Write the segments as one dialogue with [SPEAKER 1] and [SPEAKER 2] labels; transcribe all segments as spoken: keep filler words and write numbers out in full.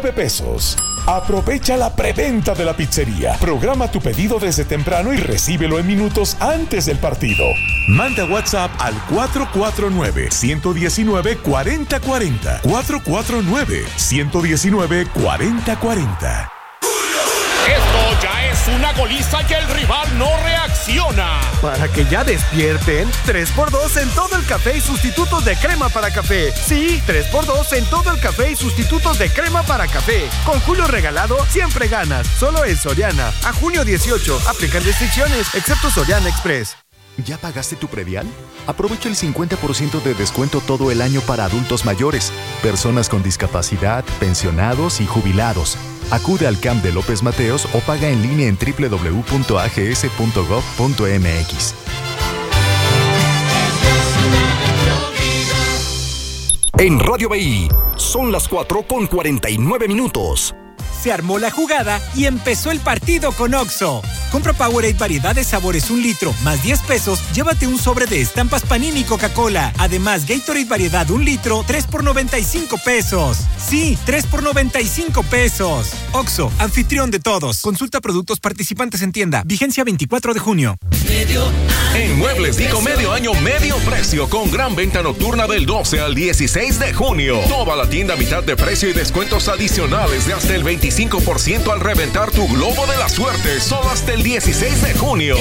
[SPEAKER 1] nueve pesos. Aprovecha la preventa de la pizzería. Programa tu pedido desde temprano y recíbelo en minutos antes del partido. Manda WhatsApp al cuatro cuatro nueve, uno uno nueve, cuatro cero cuatro cero. cuatro cuatro nueve, uno uno nueve, cuatro cero cuatro cero.
[SPEAKER 2] Esto ya es una goliza y el rival no reacciona.
[SPEAKER 3] Para que ya despierten, tres por dos en todo el café y sustitutos de crema para café. Sí, tres por dos en todo el café y sustitutos de crema para café. Con Julio regalado, siempre ganas. Solo en Soriana. A junio dieciocho. Aplican restricciones, excepto Soriana Express.
[SPEAKER 4] ¿Ya pagaste tu predial? Aprovecha el cincuenta por ciento de descuento todo el año para adultos mayores, personas con discapacidad, pensionados y jubilados. Acude al C A M de López Mateos o paga en línea en doble u doble u doble u punto a g s punto gov punto m x.
[SPEAKER 5] En Radio B I son las cuatro con cuarenta y nueve minutos.
[SPEAKER 6] Se armó la jugada y empezó el partido con Oxxo. Compra Powerade variedad de sabores un litro, más diez pesos, llévate un sobre de estampas Panini y Coca-Cola. Además, Gatorade variedad un litro, tres por noventa y cinco pesos. Sí, tres por noventa y cinco pesos. Oxxo, anfitrión de todos. Consulta productos participantes en tienda. Vigencia veinticuatro de junio.
[SPEAKER 2] En Muebles Dico, medio año, medio precio, con gran venta nocturna del doce al dieciséis de junio. Toda la tienda a mitad de precio y descuentos adicionales de hasta el veinticinco por ciento al reventar tu globo de la suerte, solo hasta el dieciséis de junio.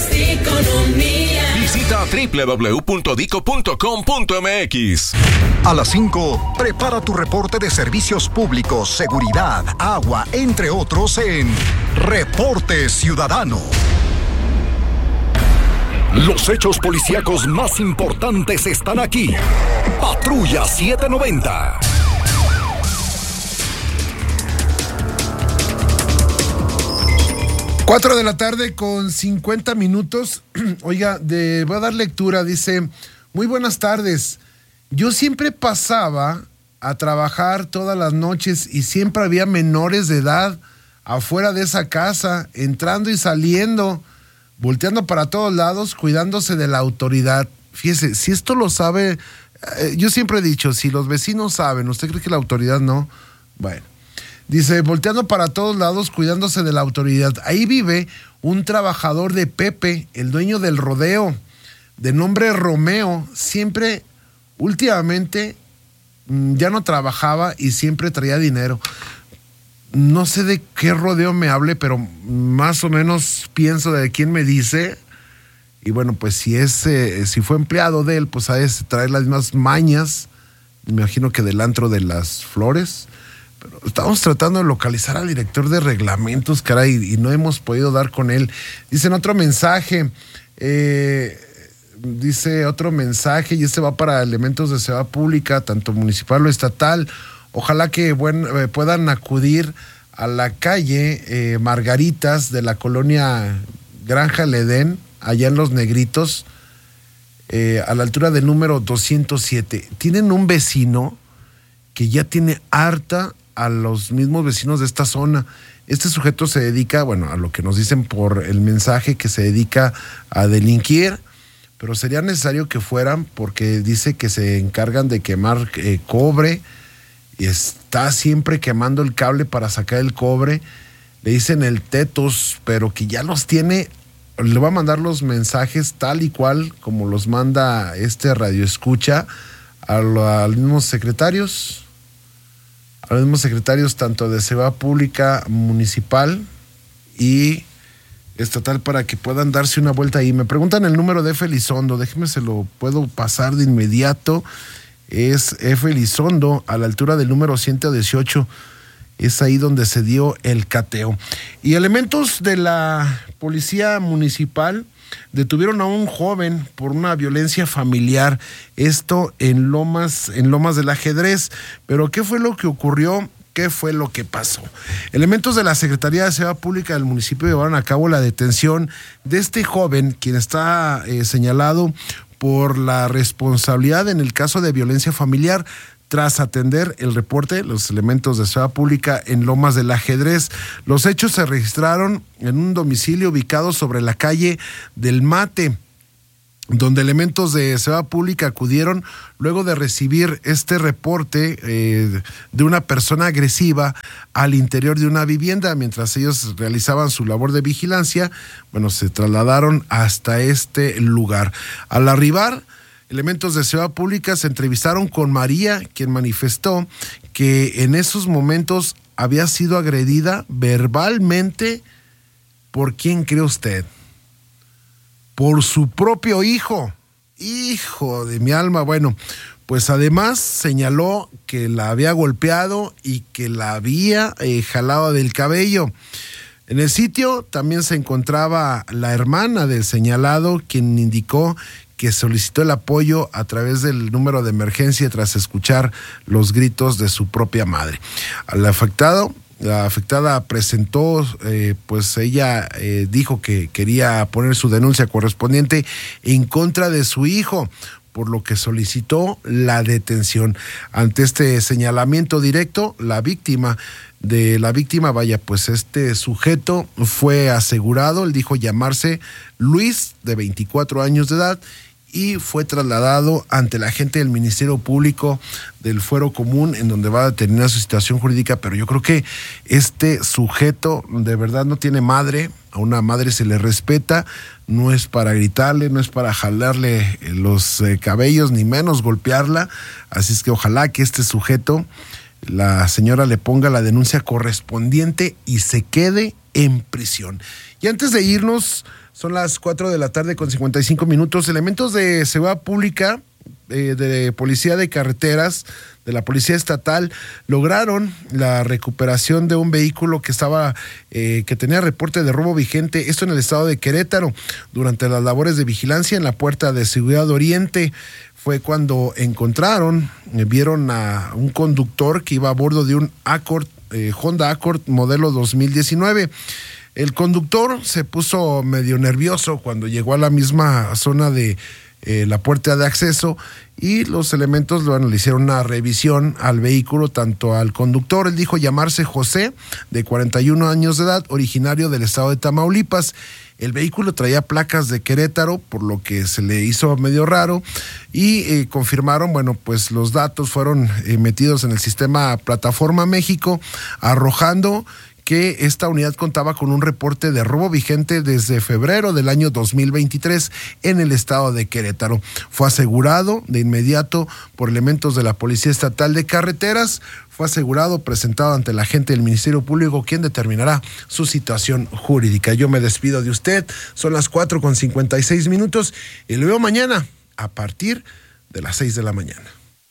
[SPEAKER 2] Visita doble u doble u doble u punto dico punto com punto m x.
[SPEAKER 5] A las cinco, prepara tu reporte de servicios públicos, seguridad, agua, entre otros en Reporte Ciudadano. Los hechos policíacos más importantes están aquí. Patrulla setecientos noventa.
[SPEAKER 7] Cuatro de la tarde con cincuenta minutos. Oiga, de, voy a dar lectura. Dice, muy buenas tardes. Yo siempre pasaba a trabajar todas las noches y siempre había menores de edad afuera de esa casa, entrando y saliendo, volteando para todos lados, cuidándose de la autoridad. Fíjese, si esto lo sabe, eh, yo siempre he dicho, si los vecinos saben, ¿usted cree que la autoridad no? Bueno. Dice, volteando para todos lados, cuidándose de la autoridad. Ahí vive un trabajador de Pepe, el dueño del rodeo, de nombre Romeo. Siempre, últimamente, ya no trabajaba y siempre traía dinero. No sé de qué rodeo me hable, pero más o menos pienso de quién me dice. Y bueno, pues si es, eh, si fue empleado de él, pues a ese traer las mismas mañas. Me imagino que del antro de las flores. Pero estamos tratando de localizar al director de reglamentos, caray, y no hemos podido dar con él. Dicen otro mensaje, eh, dice otro mensaje, y este va para elementos de seguridad pública, tanto municipal o estatal. Ojalá que buen, eh, puedan acudir a la calle eh, Margaritas de la colonia Granja El Edén, allá en Los Negritos, eh, a la altura del número doscientos siete. Tienen un vecino que ya tiene harta a los mismos vecinos de esta zona. Este sujeto se dedica, bueno, a lo que nos dicen por el mensaje, que se dedica a delinquir, pero sería necesario que fueran porque dice que se encargan de quemar eh, cobre y está siempre quemando el cable para sacar el cobre. Le dicen el tetos, pero que ya los tiene. Le va a mandar los mensajes tal y cual como los manda este radioescucha a los mismos secretarios. A los mismos secretarios tanto de Seguridad Pública Municipal y estatal para que puedan darse una vuelta ahí. Me preguntan el número de F. Elizondo, déjeme se lo puedo pasar de inmediato. Es F. Elizondo a la altura del número ciento dieciocho. Es ahí donde se dio el cateo. Y elementos de la Policía Municipal detuvieron a un joven por una violencia familiar, esto en Lomas, en Lomas del Ajedrez. Pero ¿qué fue lo que ocurrió? ¿Qué fue lo que pasó? Elementos de la Secretaría de Seguridad Pública del municipio llevaron a cabo la detención de este joven, quien está eh, señalado por la responsabilidad en el caso de violencia familiar. Tras atender el reporte, los elementos de Seguridad Pública en Lomas del Ajedrez, los hechos se registraron en un domicilio ubicado sobre la calle del Mate. donde elementos de Seguridad Pública acudieron luego de recibir este reporte eh, de una persona agresiva al interior de una vivienda. Mientras ellos realizaban su labor de vigilancia, bueno, se trasladaron hasta este lugar. Al arribar, elementos de Seguridad Pública se entrevistaron con María, quien manifestó que en esos momentos había sido agredida verbalmente. ¿Por quién cree usted? Por su propio hijo. Hijo de mi alma. Bueno, pues además señaló que la había golpeado y que la había eh, jalado del cabello. En el sitio también se encontraba la hermana del señalado, quien indicó que solicitó el apoyo a través del número de emergencia tras escuchar los gritos de su propia madre. Al afectado, la afectada presentó, eh, pues ella eh, dijo que quería poner su denuncia correspondiente en contra de su hijo, por lo que solicitó la detención. Ante este señalamiento directo, la víctima de la víctima, vaya, pues este sujeto fue asegurado. Él dijo llamarse Luis, de veinticuatro años de edad, y fue trasladado ante la agente del Ministerio Público del Fuero Común, en donde va a determinar su situación jurídica. Pero yo creo que este sujeto de verdad no tiene madre. A una madre se le respeta, no es para gritarle, no es para jalarle los eh, cabellos, ni menos golpearla. Así es que ojalá que este sujeto, la señora le ponga la denuncia correspondiente y se quede en prisión. Y antes de irnos, son las cuatro de la tarde con cincuenta y cinco minutos. Elementos de Seguridad Pública, eh, de Policía de Carreteras, de la Policía Estatal, lograron la recuperación de un vehículo que estaba, eh, que tenía reporte de robo vigente, esto en el estado de Querétaro. Durante las labores de vigilancia en la puerta de Seguridad Oriente, fue cuando encontraron, eh, vieron a un conductor que iba a bordo de un Accord, eh, Honda Accord modelo dos mil diecinueve. El conductor se puso medio nervioso cuando llegó a la misma zona de eh, la puerta de acceso, y los elementos bueno, le hicieron una revisión al vehículo, tanto al conductor. Él dijo llamarse José, de cuarenta y uno años de edad, originario del estado de Tamaulipas. El vehículo traía placas de Querétaro, por lo que se le hizo medio raro, y eh, confirmaron, bueno, pues los datos fueron eh, metidos en el sistema Plataforma México, arrojando que esta unidad contaba con un reporte de robo vigente desde febrero del año dos mil veintitrés en el estado de Querétaro. Fue asegurado de inmediato por elementos de la Policía Estatal de Carreteras, fue asegurado, presentado ante la agente del Ministerio Público, quien determinará su situación jurídica. Yo me despido de usted, son las cuatro con cincuenta y seis minutos, y lo veo mañana a partir de las seis de la mañana.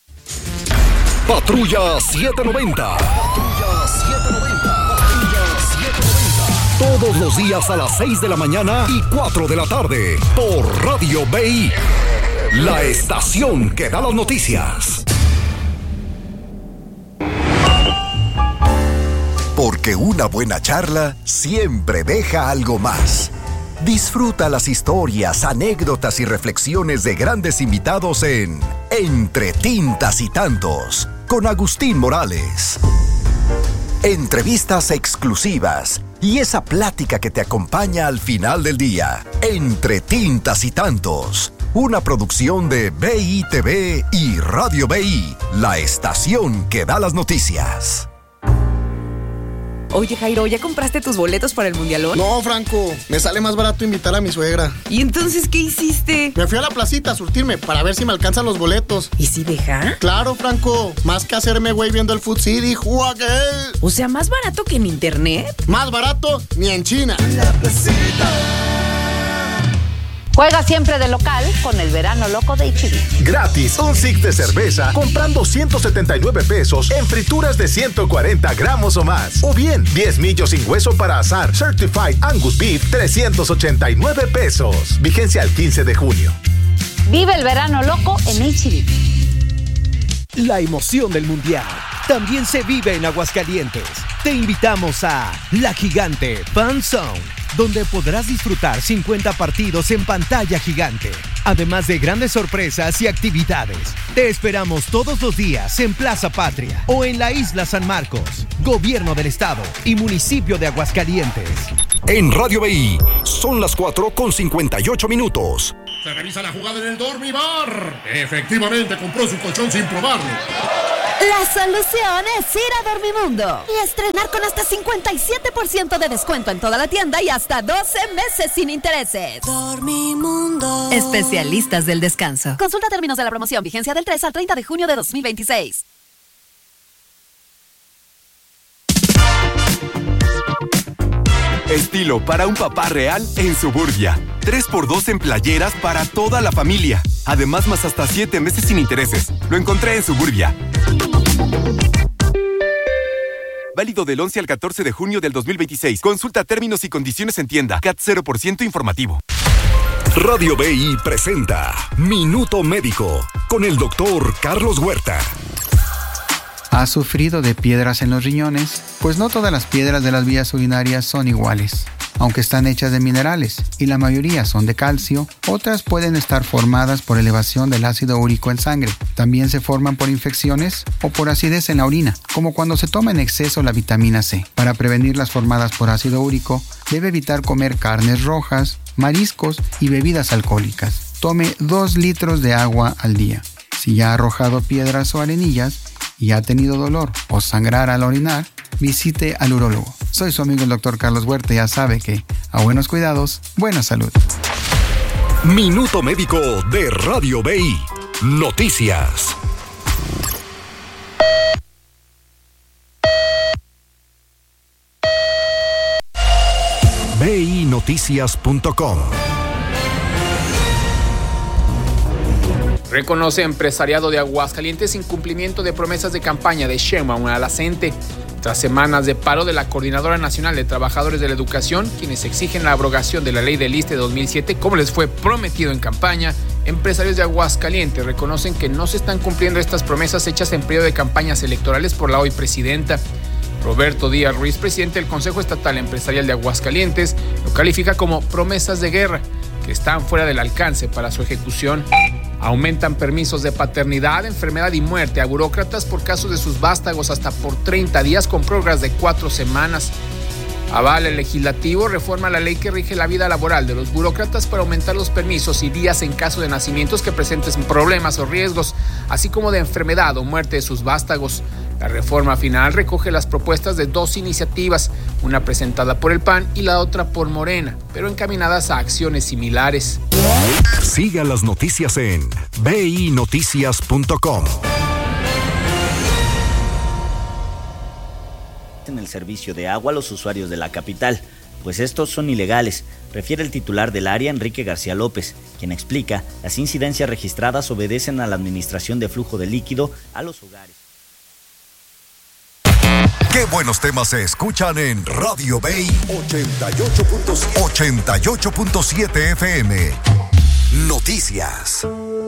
[SPEAKER 5] Patrulla setecientos noventa. Patrulla setecientos noventa. Todos los días a las seis de la mañana y cuatro de la tarde por Radio B I, la estación que da las noticias. Porque una buena charla siempre deja algo más. Disfruta las historias, anécdotas y reflexiones de grandes invitados en Entre Tintas y Tantos, con Agustín Morales. Entrevistas exclusivas y esa plática que te acompaña al final del día. Entre Tintas y Tantos, una producción de B I T V y Radio B I, la estación que da las noticias.
[SPEAKER 8] Oye, Jairo, ¿ya compraste tus boletos para el Mundialón?
[SPEAKER 9] No, Franco, me sale más barato invitar a mi suegra.
[SPEAKER 8] ¿Y entonces qué hiciste?
[SPEAKER 9] Me fui a la placita a surtirme para ver si me alcanzan los boletos.
[SPEAKER 8] ¿Y si deja?
[SPEAKER 9] Claro, Franco, más que hacerme güey viendo el Food City, ¡juagué!
[SPEAKER 8] O sea, ¿más barato que en internet?
[SPEAKER 9] Más barato ni en China.
[SPEAKER 10] La placita. Juega siempre de local con el verano loco de H E B.
[SPEAKER 11] Gratis, un six de cerveza comprando ciento setenta y nueve pesos en frituras de ciento cuarenta gramos o más. O bien, diez millos sin hueso para asar Certified Angus Beef, trescientos ochenta y nueve pesos. Vigencia al quince de junio.
[SPEAKER 10] Vive el verano loco en H E B.
[SPEAKER 12] La emoción del Mundial también se vive en Aguascalientes. Te invitamos a La Gigante Fan Zone, donde podrás disfrutar cincuenta partidos en pantalla gigante, además de grandes sorpresas y actividades. Te esperamos todos los días en Plaza Patria o en la Isla San Marcos, Gobierno del Estado y Municipio de Aguascalientes.
[SPEAKER 5] En Radio B I son las cuatro con cincuenta y ocho minutos.
[SPEAKER 13] Se revisa la jugada en el Dormibar. Efectivamente, compró su colchón sin probarlo.
[SPEAKER 14] La solución es ir a Dormimundo y estrenar con hasta cincuenta y siete por ciento de descuento en toda la tienda y hasta doce meses sin intereses.
[SPEAKER 15] Dormimundo.
[SPEAKER 14] Especialistas del descanso. Consulta términos de la promoción. Vigencia del tres al treinta de junio de dos mil veintiséis.
[SPEAKER 16] Estilo para un papá real en Suburbia. tres por dos en playeras para toda la familia. Además, más hasta siete meses sin intereses. Lo encontré en Suburbia. Válido del once al catorce de junio del dos mil veintiséis. Consulta términos y condiciones en tienda. C A T cero por ciento informativo.
[SPEAKER 5] Radio B I presenta Minuto Médico con el doctor Carlos Huerta.
[SPEAKER 17] ¿Has sufrido de piedras en los riñones? Pues no todas las piedras de las vías urinarias son iguales. Aunque están hechas de minerales y la mayoría son de calcio, otras pueden estar formadas por elevación del ácido úrico en sangre. También se forman por infecciones o por acidez en la orina, como cuando se toma en exceso la vitamina C. Para prevenir las formadas por ácido úrico, debe evitar comer carnes rojas, mariscos y bebidas alcohólicas. Tome dos litros de agua al día. Si ya ha arrojado piedras o arenillas y ha tenido dolor o sangrar al orinar, visite al urólogo. Soy su amigo el doctor Carlos Huerta y ya sabe que a buenos cuidados, buena salud.
[SPEAKER 5] Minuto Médico de Radio B I. Noticias. B I noticias punto com.
[SPEAKER 18] Reconoce empresariado de Aguascalientes incumplimiento de promesas de campaña de Sheinbaum a la CENTE. Tras semanas de paro de la Coordinadora Nacional de Trabajadores de la Educación, quienes exigen la abrogación de la ley del I S S S T de dos mil siete, como les fue prometido en campaña, empresarios de Aguascalientes reconocen que no se están cumpliendo estas promesas hechas en periodo de campañas electorales por la hoy presidenta. Roberto Díaz Ruiz, presidente del Consejo Estatal Empresarial de Aguascalientes, lo califica como promesas de guerra que están fuera del alcance para su ejecución. Aumentan permisos de paternidad, enfermedad y muerte a burócratas por casos de sus vástagos hasta por treinta días con prórrogas de cuatro semanas. Avala el legislativo, reforma la ley que rige la vida laboral de los burócratas para aumentar los permisos y días en caso de nacimientos que presenten problemas o riesgos, así como de enfermedad o muerte de sus vástagos. La reforma final recoge las propuestas de dos iniciativas, una presentada por el P A N y la otra por Morena, pero encaminadas a acciones similares.
[SPEAKER 5] Siga las noticias en B I noticias punto com.
[SPEAKER 19] En el servicio de agua a los usuarios de la capital, pues estos son ilegales, refiere el titular del área, Enrique García López, quien explica las incidencias registradas obedecen a la administración de flujo de líquido a los hogares.
[SPEAKER 5] Qué buenos temas se escuchan en Radio B I ochenta y ocho punto siete F M. Noticias.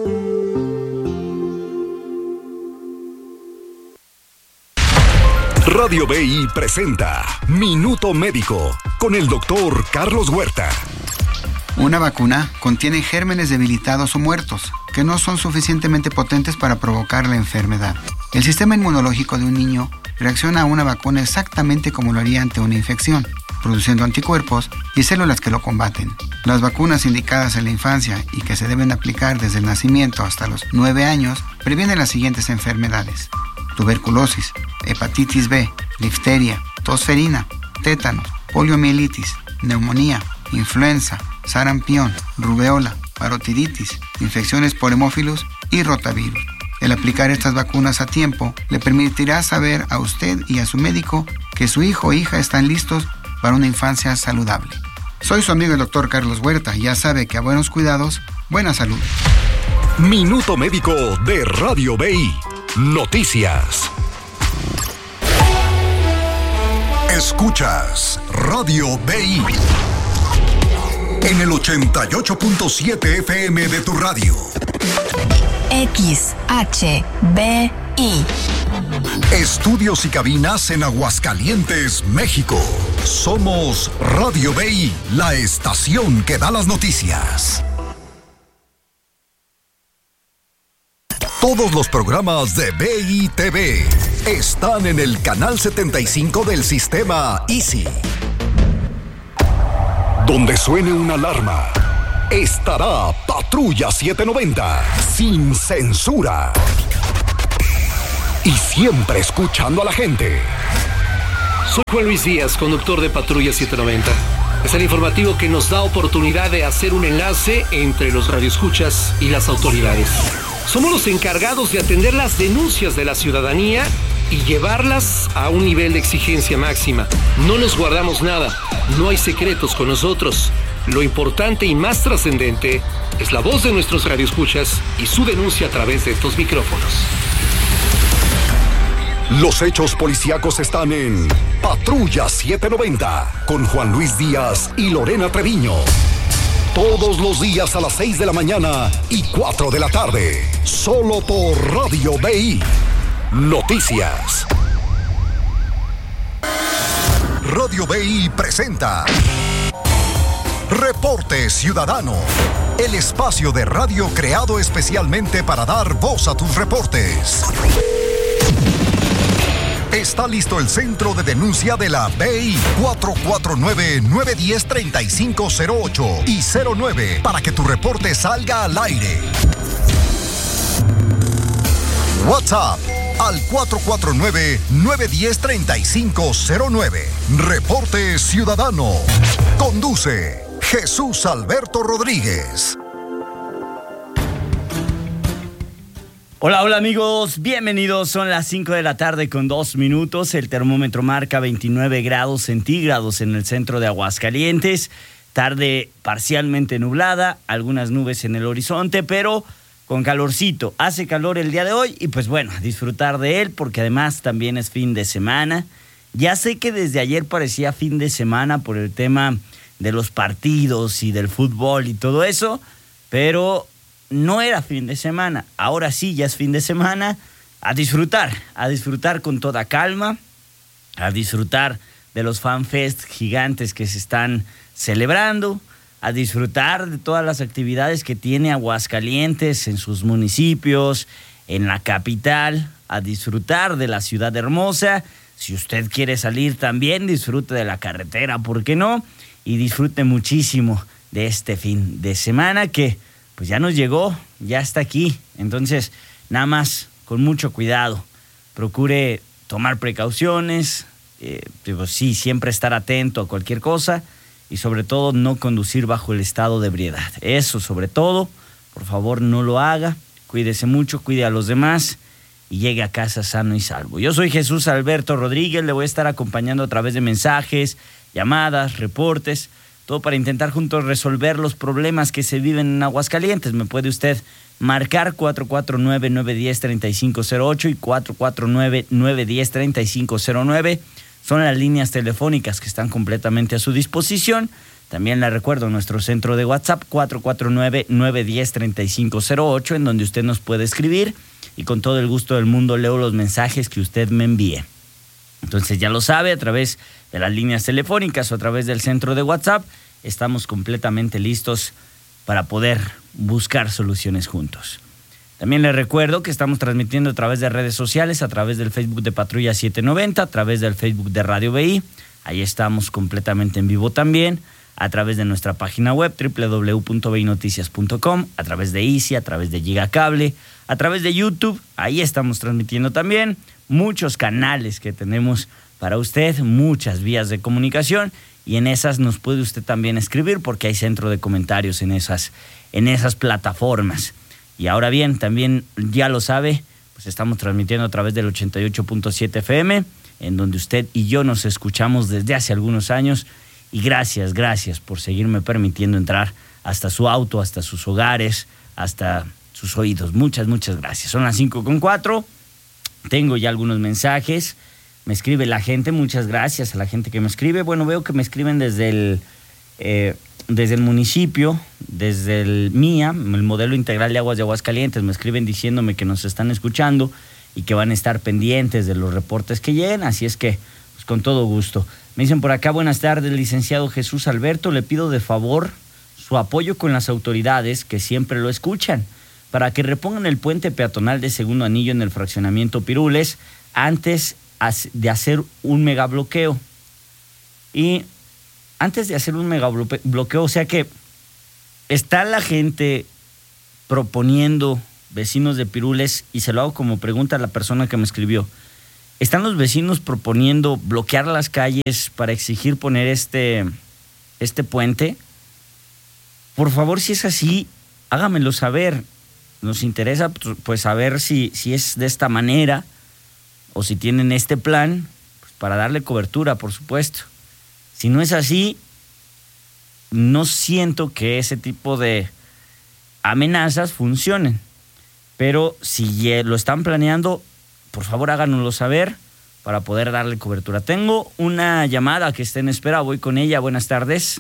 [SPEAKER 5] Radio B I presenta Minuto Médico con el doctor Carlos Huerta.
[SPEAKER 17] Una vacuna contiene gérmenes debilitados o muertos que no son suficientemente potentes para provocar la enfermedad. El sistema inmunológico de un niño reacciona a una vacuna exactamente como lo haría ante una infección, produciendo anticuerpos y células que lo combaten. Las vacunas indicadas en la infancia y que se deben aplicar desde el nacimiento hasta los nueve años previenen las siguientes enfermedades: tuberculosis, hepatitis B, difteria, tosferina, tétanos, poliomielitis, neumonía, influenza, sarampión, rubeola, parotiditis, infecciones por hemófilos y rotavirus. El aplicar estas vacunas a tiempo le permitirá saber a usted y a su médico que su hijo o hija están listos para una infancia saludable. Soy su amigo el doctor Carlos Huerta y ya sabe que a buenos cuidados, buena salud.
[SPEAKER 5] Minuto Médico de Radio B I. Noticias. Escuchas Radio B I en el ochenta y ocho punto siete F M de tu radio.
[SPEAKER 15] X H B I.
[SPEAKER 5] Estudios y cabinas en Aguascalientes, México. Somos Radio B I, la estación que da las noticias. Todos los programas de B I T V están en el canal setenta y cinco del sistema Easy. Donde suene una alarma, estará Patrulla setecientos noventa, sin censura. Y siempre escuchando a la gente.
[SPEAKER 20] Soy Juan Luis Díaz, conductor de Patrulla setecientos noventa. Es el informativo que nos da oportunidad de hacer un enlace entre los radioescuchas y las autoridades. Somos los encargados de atender las denuncias de la ciudadanía y llevarlas a un nivel de exigencia máxima. No nos guardamos nada, no hay secretos con nosotros. Lo importante y más trascendente es la voz de nuestros radioescuchas y su denuncia a través de estos micrófonos.
[SPEAKER 5] Los hechos policíacos están en Patrulla setecientos noventa con Juan Luis Díaz y Lorena Treviño. Todos los días a las seis de la mañana y cuatro de la tarde. Solo por Radio B I. Noticias. Radio B I presenta Reporte Ciudadano. El espacio de radio creado especialmente para dar voz a tus reportes. Está listo el centro de denuncia de la B I cuatro cuatro nueve, nueve uno cero, tres cinco cero ocho y cero nueve para que tu reporte salga al aire. WhatsApp al cuatro cuatro nueve, nueve uno cero, tres cinco cero nueve. Reporte Ciudadano. Conduce Jesús Alberto Rodríguez.
[SPEAKER 19] Hola, hola amigos, bienvenidos. Son las cinco de la tarde con dos minutos. El termómetro marca veintinueve grados centígrados en el centro de Aguascalientes. Tarde parcialmente nublada, algunas nubes en el horizonte, pero con calorcito. Hace calor el día de hoy y pues bueno, a disfrutar de él porque además también es fin de semana. Ya sé que desde ayer parecía fin de semana por el tema de los partidos y del fútbol y todo eso, pero no era fin de semana. Ahora sí, ya es fin de semana. A disfrutar, a disfrutar con toda calma, a disfrutar de los fanfest gigantes que se están celebrando, a disfrutar de todas las actividades que tiene Aguascalientes en sus municipios, en la capital, a disfrutar de la ciudad hermosa. Si usted quiere salir también, disfrute de la carretera, ¿por qué no? Y disfrute muchísimo de este fin de semana que pues ya nos llegó, ya está aquí. Entonces, nada más con mucho cuidado. Procure tomar precauciones, eh, pues sí, siempre estar atento a cualquier cosa y sobre todo no conducir bajo el estado de ebriedad. Eso sobre todo, por favor no lo haga. Cuídese mucho, cuide a los demás y llegue a casa sano y salvo. Yo soy Jesús Alberto Rodríguez, le voy a estar acompañando a través de mensajes, llamadas, reportes, todo para intentar juntos resolver los problemas que se viven en Aguascalientes. Me puede usted marcar cuatro cuatro nueve, nueve uno cero, tres cinco cero ocho y cuatro cuatro nueve, nueve uno cero, tres cinco cero nueve. Son las líneas telefónicas que están completamente a su disposición. También le recuerdo nuestro centro de WhatsApp cuatro cuatro nueve, nueve uno cero, tres cinco cero ocho, en donde usted nos puede escribir y con todo el gusto del mundo leo los mensajes que usted me envíe. Entonces ya lo sabe, a través de las líneas telefónicas o a través del centro de WhatsApp, estamos completamente listos para poder buscar soluciones juntos. También les recuerdo que estamos transmitiendo a través de redes sociales, a través del Facebook de Patrulla setecientos noventa, a través del Facebook de Radio B I, ahí estamos completamente en vivo también, a través de nuestra página web doble u doble u doble u punto b i noticias punto com, a través de Easy, a través de Gigacable, a través de YouTube, ahí estamos transmitiendo también, muchos canales que tenemos para usted, muchas vías de comunicación y en esas nos puede usted también escribir porque hay centro de comentarios en esas, en esas plataformas. Y ahora bien, también ya lo sabe, pues estamos transmitiendo a través del ochenta y ocho punto siete F M, en donde usted y yo nos escuchamos desde hace algunos años. Y gracias, gracias por seguirme permitiendo entrar hasta su auto, hasta sus hogares, hasta sus oídos. Muchas, muchas gracias. Son las cinco con cuatro. Tengo ya algunos mensajes. Me escribe la gente, muchas gracias a la gente que me escribe. Bueno, veo que me escriben desde el, eh, desde el municipio, desde el M I A, el Modelo Integral de Aguas de Aguascalientes. Me escriben diciéndome que nos están escuchando y que van a estar pendientes de los reportes que lleguen. Así es que, pues con todo gusto. Me dicen por acá, buenas tardes, licenciado Jesús Alberto. Le pido de favor su apoyo con las autoridades que siempre lo escuchan para que repongan el puente peatonal de Segundo Anillo en el fraccionamiento Pirules antes de hacer un megabloqueo. Y antes de hacer un megabloqueo, o sea que está la gente proponiendo, vecinos de Pirules, y se lo hago como pregunta a la persona que me escribió, ¿están los vecinos proponiendo bloquear las calles para exigir poner este, este puente? Por favor, si es así, hágamelo saber. Nos interesa pues saber si, si es de esta manera o si tienen este plan pues, para darle cobertura, por supuesto. Si no es así, no siento que ese tipo de amenazas funcionen. Pero si lo están planeando, por favor háganoslo saber para poder darle cobertura. Tengo una llamada que está en espera, voy con ella. Buenas tardes.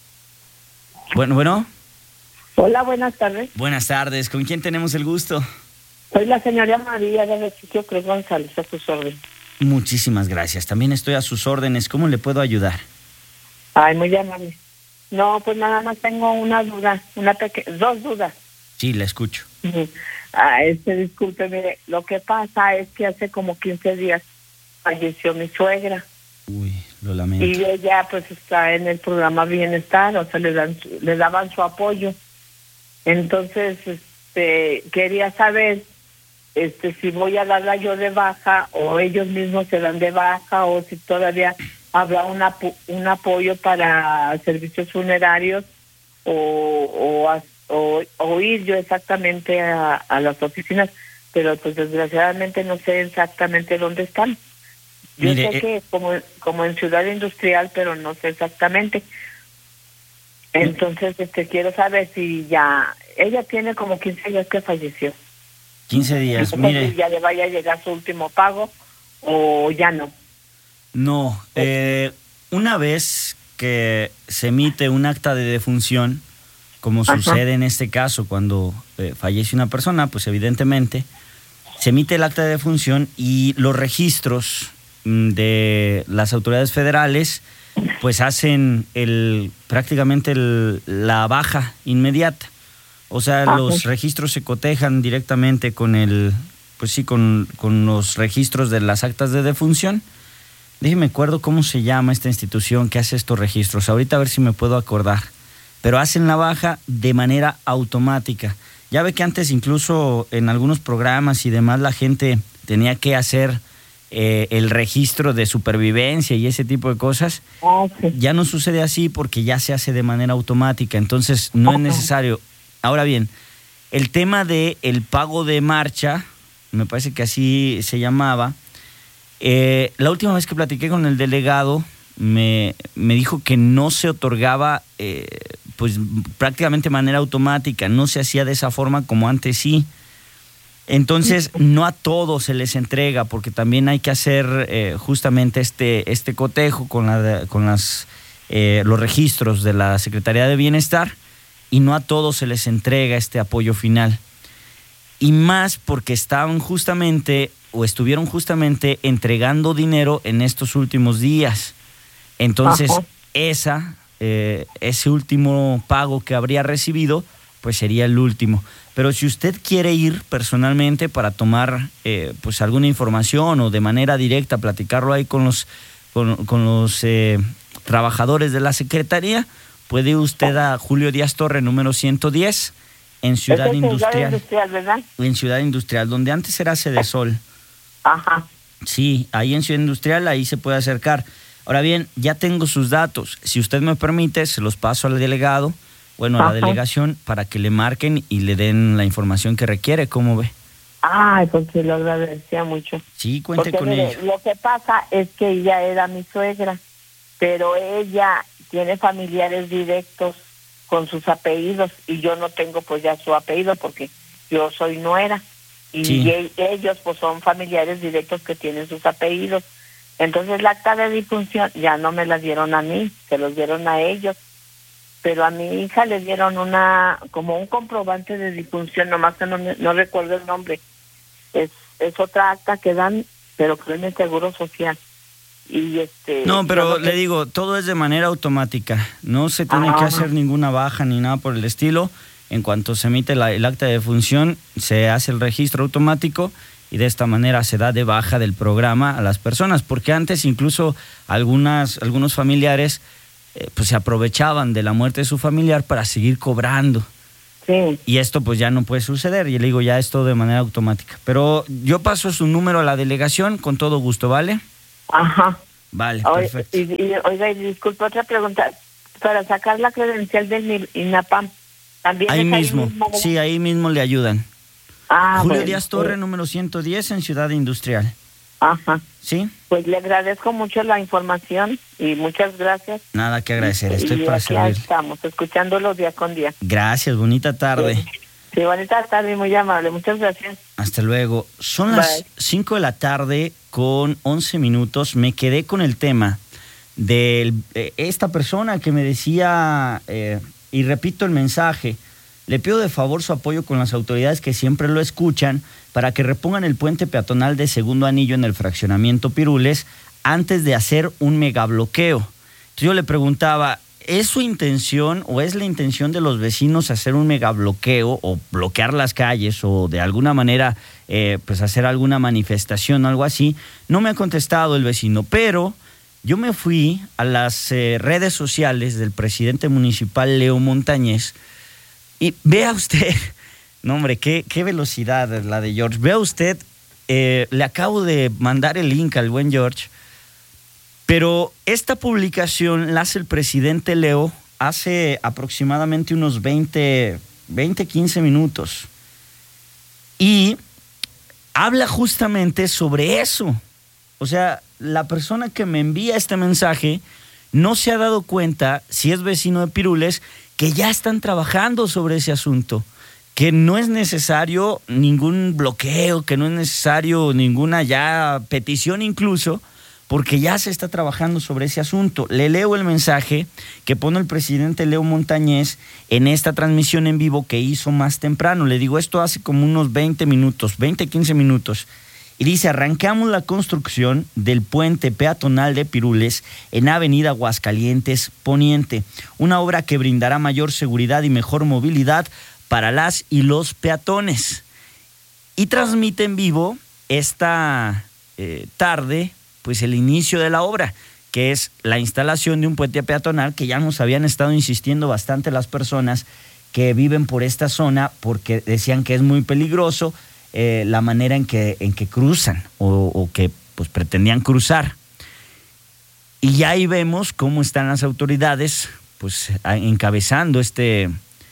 [SPEAKER 19] Bueno, bueno.
[SPEAKER 21] Hola, buenas tardes.
[SPEAKER 19] Buenas tardes, ¿con quién tenemos el gusto?
[SPEAKER 21] Soy la señora María del edificio Cruz González, a sus órdenes.
[SPEAKER 19] Muchísimas gracias, también estoy a sus órdenes. ¿Cómo le puedo ayudar?
[SPEAKER 21] Ay, muy amable. No, pues nada más tengo una duda, una peque- dos dudas.
[SPEAKER 19] Sí, la escucho.
[SPEAKER 21] Uh-huh. Ah, este, disculpe, mire, lo que pasa es que hace como quince días falleció mi suegra.
[SPEAKER 19] Uy, lo lamento.
[SPEAKER 21] Y ella pues está en el programa Bienestar, o sea, le dan su- le daban su apoyo. Entonces, este, quería saber este si voy a darla yo de baja o ellos mismos se dan de baja o si todavía habrá un, apo- un apoyo para servicios funerarios o, o, a- o, o ir yo exactamente a, a las oficinas, pero pues desgraciadamente no sé exactamente dónde están. Yo
[SPEAKER 19] Mire,
[SPEAKER 21] sé
[SPEAKER 19] eh,
[SPEAKER 21] que como, como en Ciudad Industrial, pero no sé exactamente. Entonces, este quiero saber si ya... Ella tiene como quince días que falleció.
[SPEAKER 19] quince días,
[SPEAKER 21] Entonces,
[SPEAKER 19] mire.
[SPEAKER 21] si ya le vaya a llegar su último pago o ya no.
[SPEAKER 19] No, eh, una vez que se emite un acta de defunción, como
[SPEAKER 21] Ajá.
[SPEAKER 19] sucede en este caso cuando eh, fallece una persona, pues evidentemente se emite el acta de defunción y los registros mm, de las autoridades federales pues hacen el prácticamente el, la baja inmediata. O sea,
[SPEAKER 21] Ajá.
[SPEAKER 19] los registros se cotejan directamente con el, pues sí, con, con los registros de las actas de defunción. Déjeme acuerdo cómo se llama esta institución que hace estos registros. Ahorita a ver si me puedo acordar. Pero hacen la baja de manera automática. Ya ve que antes incluso en algunos programas y demás la gente tenía que hacer eh, el registro de supervivencia y ese tipo de cosas.
[SPEAKER 21] Okay.
[SPEAKER 19] Ya no sucede así porque ya se hace de manera automática. Entonces no es necesario. Ahora bien, el tema de el pago de marcha, me parece que así se llamaba, eh, la última vez que platiqué con el delegado me, me dijo que no se otorgaba eh, pues prácticamente de manera automática, no se hacía de esa forma como antes sí. Entonces no a todos se les entrega porque también hay que hacer eh, justamente este, este cotejo con, la, con las, eh, los registros de la Secretaría de Bienestar y no a todos se les entrega este apoyo final. Y más porque estaban justamente o estuvieron justamente entregando dinero en estos últimos días. Entonces,
[SPEAKER 21] Ajá.
[SPEAKER 19] esa, eh, ese último pago que habría recibido, pues sería el último. Pero si usted quiere ir personalmente para tomar eh, pues alguna información o de manera directa platicarlo ahí con los, con, con los eh, trabajadores de la Secretaría, puede ir usted a Julio Díaz Torre, número ciento diez, en Ciudad
[SPEAKER 21] Esa es
[SPEAKER 19] Industrial.
[SPEAKER 21] Ciudad Industrial, ¿verdad?
[SPEAKER 19] En Ciudad Industrial, donde antes era Cedesol.
[SPEAKER 21] Ajá.
[SPEAKER 19] Sí, ahí en Ciudad Industrial, ahí se puede acercar. Ahora bien, ya tengo sus datos. Si usted me permite, se los paso al delegado, bueno, a la
[SPEAKER 21] Ajá.
[SPEAKER 19] delegación, para que le marquen y le den la información que requiere. ¿Cómo ve?
[SPEAKER 21] Ay, pues se lo agradecía mucho.
[SPEAKER 19] Sí, cuente
[SPEAKER 21] Porque
[SPEAKER 19] con
[SPEAKER 21] mire,
[SPEAKER 19] ello.
[SPEAKER 21] lo que pasa es que ella era mi suegra, pero ella tiene familiares directos con sus apellidos y yo no tengo pues ya su apellido porque yo soy nuera y
[SPEAKER 19] Sí.
[SPEAKER 21] e- ellos pues son familiares directos que tienen sus apellidos. Entonces la acta de difunción ya no me la dieron a mí, se los dieron a ellos. Pero a mi hija le dieron una, como un comprobante de difunción, nomás que no, me- no recuerdo el nombre. Es, es otra acta que dan, pero creo en el Seguro Social. Y este
[SPEAKER 19] No, pero
[SPEAKER 21] yo no
[SPEAKER 19] le
[SPEAKER 21] sé-
[SPEAKER 19] digo, todo es de manera automática. No se tiene que
[SPEAKER 21] Ah.
[SPEAKER 19] hacer ninguna baja ni nada por el estilo. En cuanto se emite la- el acta de defunción, se hace el registro automático y de esta manera se da de baja del programa a las personas. Porque antes incluso algunas, algunos familiares
[SPEAKER 1] eh, pues se aprovechaban de la muerte de su familiar para seguir cobrando.
[SPEAKER 21] Sí.
[SPEAKER 1] Y esto pues ya no puede suceder. Y le digo, ya esto de manera automática. Pero yo paso su número a la delegación con todo gusto, ¿vale?
[SPEAKER 21] Ajá.
[SPEAKER 1] Vale,
[SPEAKER 21] Oye,
[SPEAKER 1] perfecto.
[SPEAKER 21] y, y, oiga, y disculpa, otra pregunta. Para sacar la credencial del INAPAM, ¿también
[SPEAKER 1] Ahí
[SPEAKER 21] es
[SPEAKER 1] mismo,
[SPEAKER 21] ahí mismo?
[SPEAKER 1] sí, ahí mismo le ayudan.
[SPEAKER 21] Ah,
[SPEAKER 1] Julio
[SPEAKER 21] bueno,
[SPEAKER 1] Díaz Torre,
[SPEAKER 21] sí.
[SPEAKER 1] número ciento diez en Ciudad Industrial.
[SPEAKER 21] Ajá.
[SPEAKER 1] ¿Sí?
[SPEAKER 21] Pues le agradezco mucho la información y muchas gracias.
[SPEAKER 1] Nada que agradecer, estoy
[SPEAKER 21] y
[SPEAKER 1] para
[SPEAKER 21] aquí
[SPEAKER 1] servir.
[SPEAKER 21] estamos, escuchándolo día con día.
[SPEAKER 1] Gracias, bonita tarde.
[SPEAKER 21] Sí, sí, bonita tarde, muy amable, muchas gracias.
[SPEAKER 1] Hasta luego. Son
[SPEAKER 21] Bye.
[SPEAKER 1] las cinco de la tarde con once minutos. Me quedé con el tema de esta persona que me decía, eh, y repito el mensaje, le pido de favor su apoyo con las autoridades que siempre lo escuchan para que repongan el puente peatonal de Segundo Anillo en el fraccionamiento Pirules antes de hacer un megabloqueo. Entonces yo le preguntaba, ¿es su intención o es la intención de los vecinos hacer un megabloqueo o bloquear las calles o de alguna manera eh, pues hacer alguna manifestación o algo así? No me ha contestado el vecino, pero yo me fui a las eh, redes sociales del presidente municipal Leo Montañez y vea usted, no hombre, qué, qué velocidad la de George. Vea usted, eh, le acabo de mandar el link al buen George, pero esta publicación la hace el presidente Leo hace aproximadamente unos veinte, quince minutos. Y habla justamente sobre eso. O sea, la persona que me envía este mensaje no se ha dado cuenta, si es vecino de Pirules, que ya están trabajando sobre ese asunto, que no es necesario ningún bloqueo, que no es necesario ninguna ya petición incluso, porque ya se está trabajando sobre ese asunto. Le leo el mensaje que pone el presidente Leo Montañez en esta transmisión en vivo que hizo más temprano. Le digo, esto hace como unos veinte minutos, veinte, quince minutos. Y dice, arrancamos la construcción del puente peatonal de Pirules en Avenida Aguascalientes Poniente, una obra que brindará mayor seguridad y mejor movilidad para las y los peatones. Y transmite en vivo esta eh, tarde pues el inicio de la obra, que es la instalación de un puente peatonal que ya nos habían estado insistiendo bastante las personas que viven por esta zona porque decían que es muy peligroso eh, la manera en que, en que cruzan o, o que pues pretendían cruzar. Y ya ahí vemos cómo están las autoridades pues encabezando este,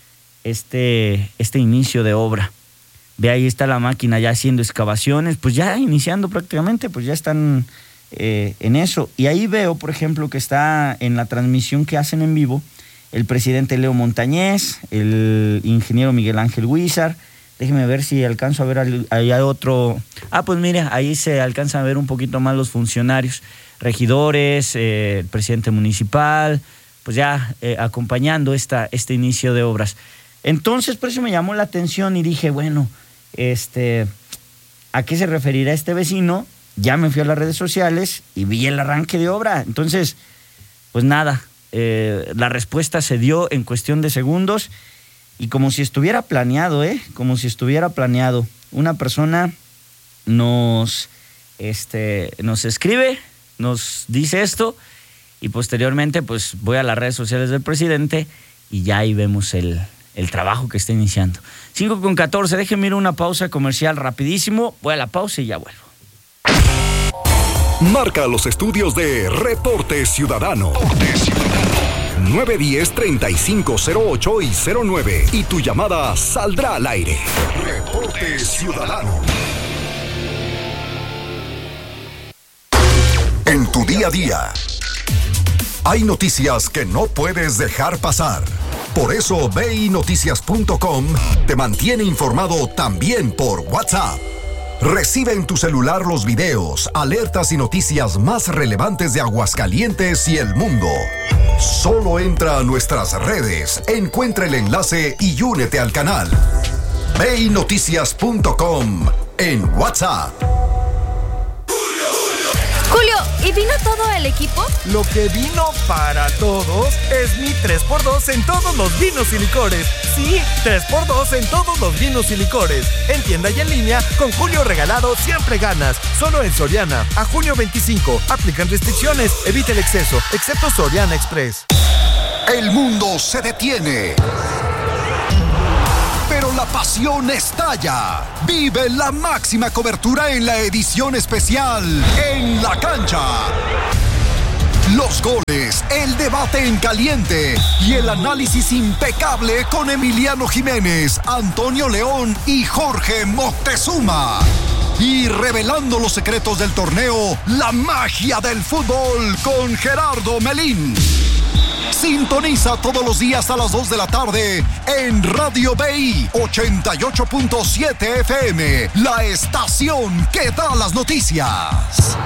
[SPEAKER 1] este, este inicio de obra. Ve, ahí está la máquina ya haciendo excavaciones, pues ya iniciando prácticamente, pues ya están eh, en eso. Y ahí veo, por ejemplo, que está en la transmisión que hacen en vivo el presidente Leo Montañez, el ingeniero Miguel Ángel Huizar. Déjeme ver si alcanzo a ver, ahí hay otro. Ah, pues mira, ahí se alcanzan a ver un poquito más los funcionarios, regidores, eh, el presidente municipal, pues ya eh, acompañando esta, este inicio de obras. Entonces, por eso me llamó la atención y dije, bueno, este, ¿a qué se referirá este vecino? Ya me fui a las redes sociales y vi el arranque de obra. Entonces, pues nada, eh, la respuesta se dio en cuestión de segundos y como si estuviera planeado, ¿eh? Como si estuviera planeado. Una persona nos, este, nos escribe, nos dice esto y posteriormente pues voy a las redes sociales del presidente y ya ahí vemos el, el trabajo que está iniciando. cinco con catorce, déjenme ir a una pausa comercial rapidísimo. Voy a la pausa y ya vuelvo.
[SPEAKER 2] Marca los estudios de Reporte Ciudadano. nueve uno cero, treinta y cinco cero ocho y cero nueve y tu llamada saldrá al aire. Reporte Ciudadano.
[SPEAKER 5] En tu día a día hay noticias que no puedes dejar pasar. Por eso ve y noticias punto com te mantiene informado también por WhatsApp. Recibe en tu celular los videos, alertas y noticias más relevantes de Aguascalientes y el mundo. Solo entra a nuestras redes, encuentra el enlace y únete al canal. ve y noticias punto com en WhatsApp.
[SPEAKER 8] Julio, ¿y vino todo el equipo?
[SPEAKER 3] Lo que vino para todos es mi tres por dos en todos los vinos y licores. Sí, tres por dos en todos los vinos y licores. En tienda y en línea, con Julio regalado siempre ganas. Solo en Soriana. A junio veinticinco. Aplican restricciones. Evita el exceso, excepto Soriana Express.
[SPEAKER 5] El mundo se detiene, pero la pasión estalla. Vive la máxima cobertura en la edición especial En la Cancha. Los goles, el debate en caliente y el análisis impecable con Emiliano Jiménez, Antonio León y Jorge Moctezuma. Y revelando los secretos del torneo, la magia del fútbol con Gerardo Melín. Sintoniza todos los días a las dos de la tarde en Radio B I ochenta y ocho punto siete F M, la estación que da las noticias.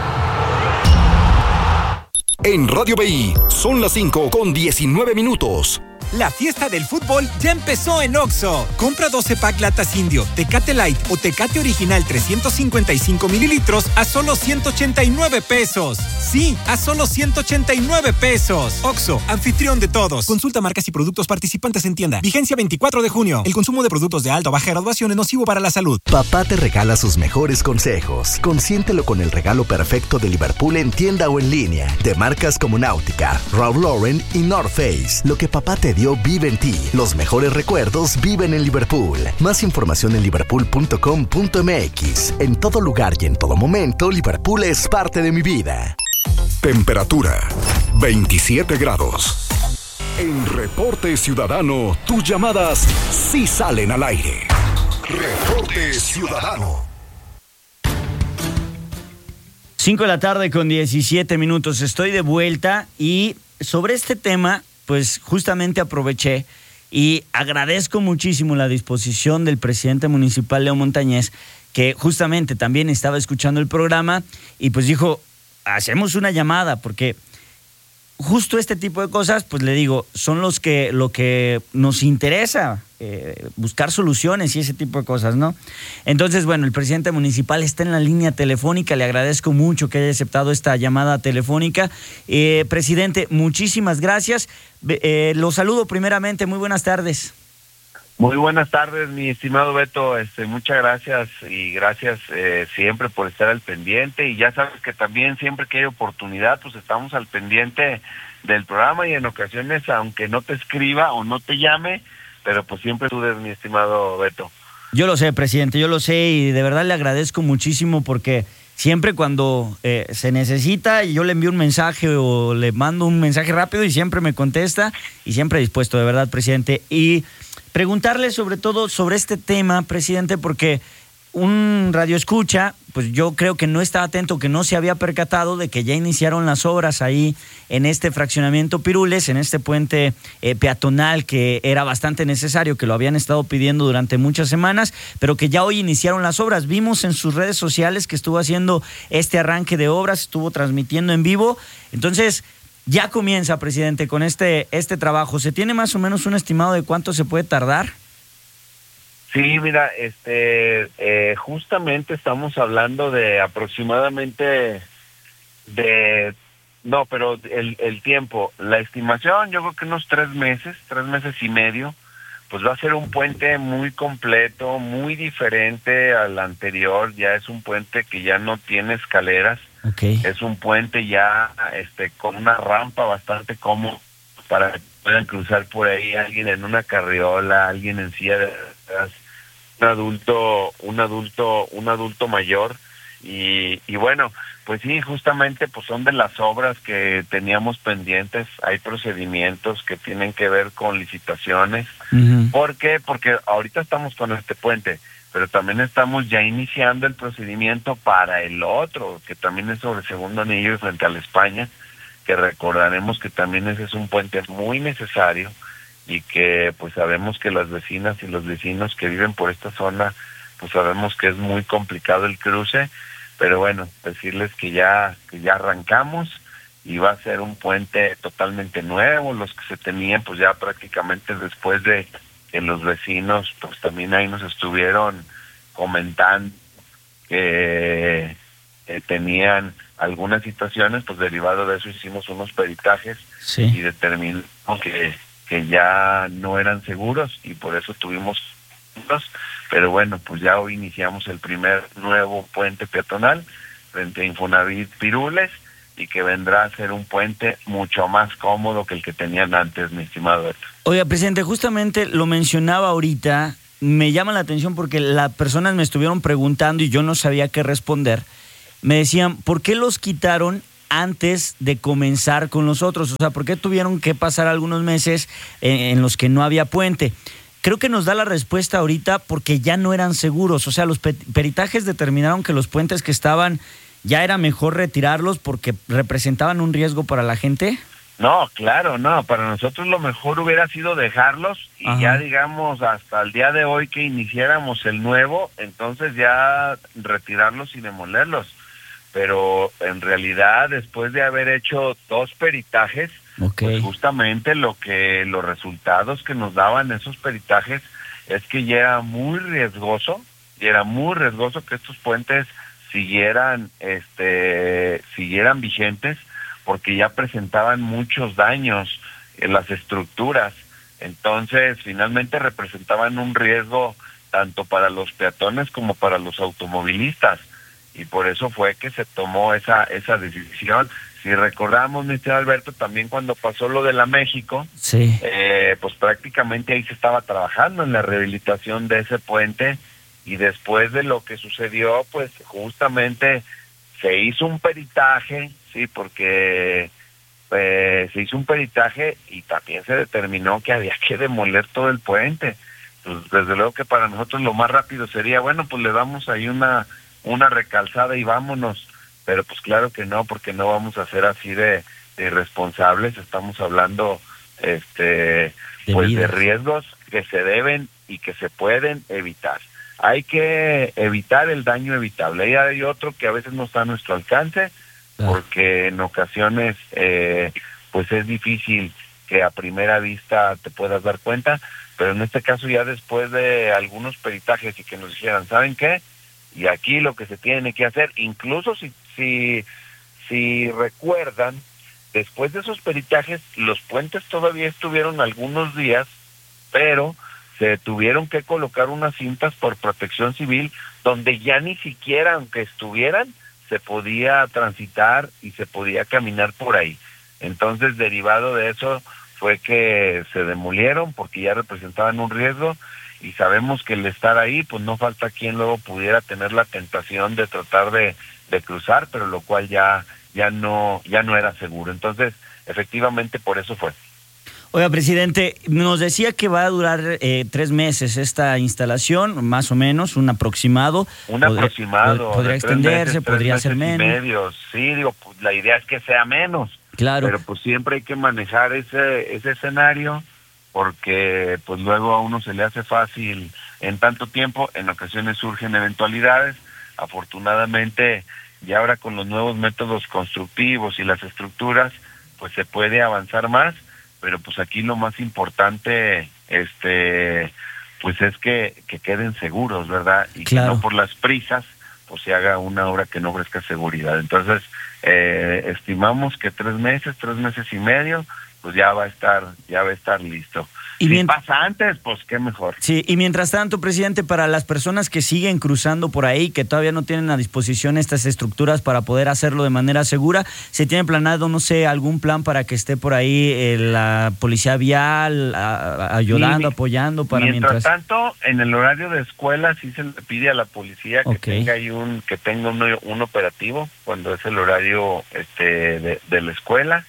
[SPEAKER 5] En Radio B I son las cinco con diecinueve minutos.
[SPEAKER 6] La fiesta del fútbol ya empezó en Oxxo. Compra doce pack latas Indio, Tecate Light o Tecate Original trescientos cincuenta y cinco mililitros a solo ciento ochenta y nueve pesos. Sí, a solo ciento ochenta y nueve pesos. Oxxo, anfitrión de todos. Consulta marcas y productos participantes en tienda. Vigencia veinticuatro de junio. El consumo de productos de alta o baja graduación es nocivo para la salud.
[SPEAKER 4] Papá te regala sus mejores consejos. Consiéntelo con el regalo perfecto de Liverpool en tienda o en línea. De marcas como Náutica, Ralph Lauren y North Face. Lo que papá te dio vive en ti. Los mejores recuerdos viven en Liverpool. Más información en liverpool punto com punto m x. En todo lugar y en todo momento, Liverpool es parte de mi vida.
[SPEAKER 5] Temperatura veintisiete grados. En Reporte Ciudadano, tus llamadas sí salen al aire. Reporte Ciudadano.
[SPEAKER 1] cinco de la tarde con diecisiete minutos. Estoy de vuelta y sobre este tema, pues justamente aproveché y agradezco muchísimo la disposición del presidente municipal, Leo Montañez, que justamente también estaba escuchando el programa y pues dijo, hacemos una llamada, porque justo este tipo de cosas, pues le digo, son los que, lo que nos interesa, eh, buscar soluciones y ese tipo de cosas, ¿no? Entonces, bueno, el presidente municipal está en la línea telefónica, le agradezco mucho que haya aceptado esta llamada telefónica. Eh, presidente, muchísimas gracias. Eh, lo saludo primeramente, muy buenas tardes.
[SPEAKER 22] Muy buenas tardes, mi estimado Beto, este, muchas gracias y gracias eh, siempre por estar al pendiente, y ya sabes que también siempre que hay oportunidad, pues estamos al pendiente del programa, y en ocasiones, aunque no te escriba o no te llame, pero pues siempre tú eres mi estimado Beto.
[SPEAKER 1] Yo lo sé, presidente, yo lo sé, y de verdad le agradezco muchísimo porque siempre cuando eh, se necesita, yo le envío un mensaje o le mando un mensaje rápido y siempre me contesta, y siempre dispuesto, de verdad, presidente. Y preguntarle sobre todo sobre este tema, presidente, porque un radioescucha, pues yo creo que no estaba atento, que no se había percatado de que ya iniciaron las obras ahí en este fraccionamiento Pirules, en este puente eh, peatonal que era bastante necesario, que lo habían estado pidiendo durante muchas semanas, pero que ya hoy iniciaron las obras. Vimos en sus redes sociales que estuvo haciendo este arranque de obras, estuvo transmitiendo en vivo. Entonces, ya comienza, presidente, con este, este trabajo. ¿Se tiene más o menos un estimado de cuánto se puede tardar?
[SPEAKER 22] Sí, mira, este, eh, justamente estamos hablando de aproximadamente de, no, pero el, el tiempo, la estimación, yo creo que unos tres meses, tres meses y medio, pues va a ser un puente muy completo, muy diferente al anterior. Ya es un puente que ya no tiene escaleras. Okay. Es un puente ya este con una rampa bastante cómoda para que puedan cruzar por ahí alguien en una carriola, alguien en silla de ruedas, un adulto, un adulto, un adulto mayor. Y, y bueno, pues sí, justamente pues son de las obras que teníamos pendientes. Hay procedimientos que tienen que ver con licitaciones. Uh-huh. ¿Por qué? Porque ahorita estamos con este puente, pero también estamos ya iniciando el procedimiento para el otro, que también es sobre el segundo anillo y frente a la España, que recordaremos que también ese es un puente muy necesario, y que pues sabemos que las vecinas y los vecinos que viven por esta zona, pues sabemos que es muy complicado el cruce, pero bueno, decirles que ya, que ya arrancamos, y va a ser un puente totalmente nuevo. Los que se tenían pues ya prácticamente después de que los vecinos pues también ahí nos estuvieron comentando que eh, tenían algunas situaciones, pues derivado de eso hicimos unos peritajes. Sí. Y determinamos que, que ya no eran seguros, y por eso tuvimos dos. Pero bueno, pues ya hoy iniciamos el primer nuevo puente peatonal frente a Infonavit Pirules, y que vendrá a ser un puente mucho más cómodo que el que tenían antes, mi estimado Beto.
[SPEAKER 1] Oiga, presidente, justamente lo mencionaba ahorita, me llama la atención porque las personas me estuvieron preguntando y yo no sabía qué responder. Me decían, ¿por qué los quitaron antes de comenzar con los otros? O sea, ¿por qué tuvieron que pasar algunos meses en, en los que no había puente? Creo que nos da la respuesta ahorita porque ya no eran seguros. O sea, los pe- peritajes determinaron que los puentes que estaban ya era mejor retirarlos porque representaban un riesgo para la gente.
[SPEAKER 22] No, claro, no. Para nosotros lo mejor hubiera sido dejarlos y Ajá. ya, digamos, hasta el día de hoy que iniciáramos el nuevo, entonces ya retirarlos y demolerlos. Pero en realidad, después de haber hecho dos peritajes, okay. pues justamente lo que los resultados que nos daban esos peritajes es que ya era muy riesgoso, y era muy riesgoso que estos puentes siguieran, este, siguieran vigentes, porque ya presentaban muchos daños en las estructuras. Entonces, finalmente representaban un riesgo tanto para los peatones como para los automovilistas. Y por eso fue que se tomó esa esa decisión. Si recordamos, mister Alberto, también cuando pasó lo de la México,
[SPEAKER 1] sí.
[SPEAKER 22] eh, pues prácticamente ahí se estaba trabajando en la rehabilitación de ese puente, y después de lo que sucedió, pues justamente se hizo un peritaje, sí, porque eh, se hizo un peritaje y también se determinó que había que demoler todo el puente. Pues desde luego que para nosotros lo más rápido sería, bueno, pues le damos ahí una una recalzada y vámonos, pero pues claro que no, porque no vamos a ser así de, de irresponsables. Estamos hablando este de pues vida. de riesgos que se deben y que se pueden evitar. Hay que evitar el daño evitable, y hay otro que a veces no está a nuestro alcance, porque en ocasiones eh, pues es difícil que a primera vista te puedas dar cuenta, pero en este caso ya después de algunos peritajes y que nos dijeran, ¿saben qué? Y aquí lo que se tiene que hacer, incluso si si si recuerdan, después de esos peritajes, los puentes todavía estuvieron algunos días, pero se tuvieron que colocar unas cintas por protección civil, donde ya ni siquiera, aunque estuvieran, se podía transitar y se podía caminar por ahí. Entonces, derivado de eso, fue que se demolieron, porque ya representaban un riesgo, y sabemos que el estar ahí, pues no falta quien luego pudiera tener la tentación de tratar de, de cruzar, pero lo cual ya ya no ya no era seguro. Entonces, efectivamente, por eso fue.
[SPEAKER 1] Oiga, presidente, nos decía que va a durar eh, tres meses esta instalación, más o menos, un aproximado.
[SPEAKER 22] Un aproximado.
[SPEAKER 1] Podría extenderse, meses, podría ser menos.
[SPEAKER 22] Y medio. Sí, digo, pues, la idea es que sea menos.
[SPEAKER 1] Claro.
[SPEAKER 22] Pero pues siempre hay que manejar ese ese escenario, porque pues luego a uno se le hace fácil en tanto tiempo, en ocasiones surgen eventualidades. Afortunadamente, ya ahora con los nuevos métodos constructivos y las estructuras, pues se puede avanzar más, pero pues aquí lo más importante, este, pues es que, que queden seguros, ¿verdad? Y claro. que no por las prisas, pues se haga una obra que no ofrezca seguridad. Entonces, eh, estimamos que tres meses, tres meses y medio, pues ya va a estar, ya va a estar listo. Y si mient- pasa antes, pues qué mejor.
[SPEAKER 1] Sí, y mientras tanto, presidente, para las personas que siguen cruzando por ahí, que todavía no tienen a disposición estas estructuras para poder hacerlo de manera segura, ¿se tiene planado, no sé, algún plan para que esté por ahí eh, la policía vial a, a, ayudando, sí, apoyando? Para
[SPEAKER 22] mientras,
[SPEAKER 1] mientras
[SPEAKER 22] tanto, en el horario de escuela sí se le pide a la policía que okay. tenga ahí un, que tenga un, un operativo cuando es el horario este de, de la escuela.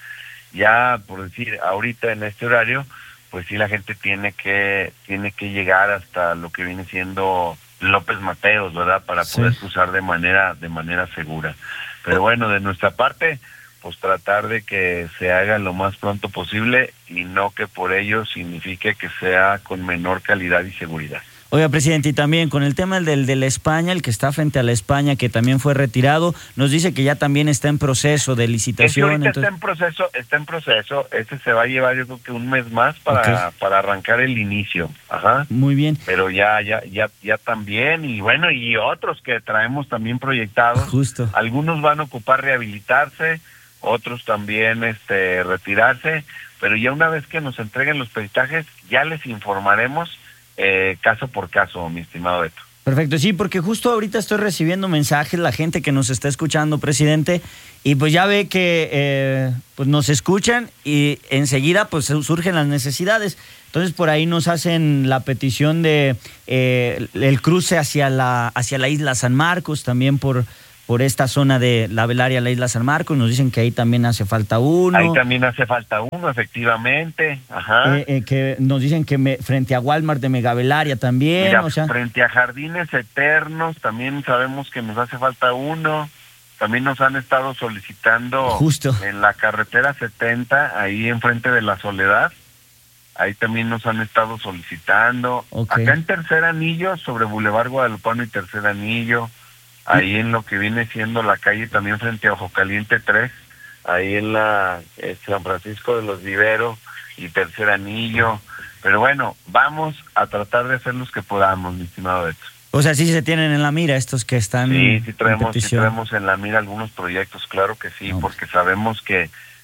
[SPEAKER 22] Ya, por decir, ahorita en este horario, pues sí la gente tiene que tiene que llegar hasta lo que viene siendo López Mateos, ¿verdad? Para sí. poder cruzar de manera de manera segura. Pero bueno, de nuestra parte, pues tratar de que se haga lo más pronto posible y no que por ello signifique que sea con menor calidad y seguridad.
[SPEAKER 1] Oiga, presidente, y también con el tema del de la España, el que está frente a la España, que también fue retirado, nos dice que ya también está en proceso de licitación.
[SPEAKER 22] Es que ahorita
[SPEAKER 1] entonces...
[SPEAKER 22] está en proceso, está en proceso. Este se va a llevar, yo creo que un mes más para okay. para arrancar el inicio. Ajá.
[SPEAKER 1] Muy bien.
[SPEAKER 22] Pero ya ya ya ya también, y bueno, y otros que traemos también proyectados.
[SPEAKER 1] Justo.
[SPEAKER 22] Algunos van a ocupar rehabilitarse, otros también este retirarse, pero ya una vez que nos entreguen los peritajes, ya les informaremos Eh, caso por caso, mi estimado Beto.
[SPEAKER 1] Perfecto, sí, porque justo ahorita estoy recibiendo mensajes, la gente que nos está escuchando, presidente, y pues ya ve que eh, pues nos escuchan y enseguida pues surgen las necesidades. Entonces por ahí nos hacen la petición de eh, el cruce hacia la, hacia la isla San Marcos, también por... por esta zona de la Velaria, la isla San Marcos, nos dicen que ahí también hace falta uno.
[SPEAKER 22] Ahí también hace falta uno, efectivamente. Ajá.
[SPEAKER 1] Eh, eh, que nos dicen que me, frente a Walmart de Megavelaria también.
[SPEAKER 22] Mira,
[SPEAKER 1] o sea...
[SPEAKER 22] frente a Jardines Eternos también sabemos que nos hace falta uno. También nos han estado solicitando
[SPEAKER 1] justo
[SPEAKER 22] en la carretera setenta, ahí enfrente de la Soledad. Ahí también nos han estado solicitando.
[SPEAKER 1] Okay.
[SPEAKER 22] Acá en Tercer Anillo, sobre Boulevard Guadalupano y Tercer Anillo. Ahí en lo que viene siendo la calle también frente a Ojo Caliente tres, ahí en la eh, San Francisco de los Viveros y Tercer Anillo. Pero bueno, vamos a tratar de hacer los que podamos, mi estimado Beto.
[SPEAKER 1] O sea, sí se tienen en la mira estos que están
[SPEAKER 22] Sí, sí traemos,
[SPEAKER 1] en
[SPEAKER 22] sí traemos en la mira algunos proyectos, claro que sí, no. Porque sabemos que